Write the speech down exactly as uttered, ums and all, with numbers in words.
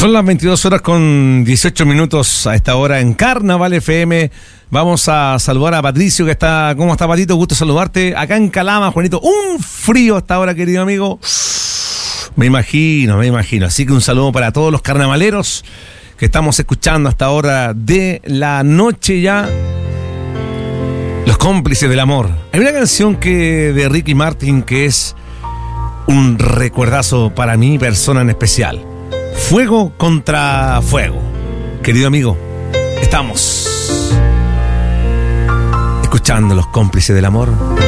Son las veintidós horas con dieciocho minutos a esta hora en Carnaval F M. Vamos a saludar a Patricio, que está... ¿Cómo está, Patito? Gusto saludarte. Acá en Calama, Juanito. Un frío hasta ahora, querido amigo. Me imagino, me imagino. Así que un saludo para todos los carnavaleros que estamos escuchando hasta ahora de la noche ya. Los cómplices del amor. Hay una canción que de Ricky Martin que es un recuerdazo para mi persona en especial. Fuego contra fuego. Querido amigo, estamos escuchando Los cómplices del amor.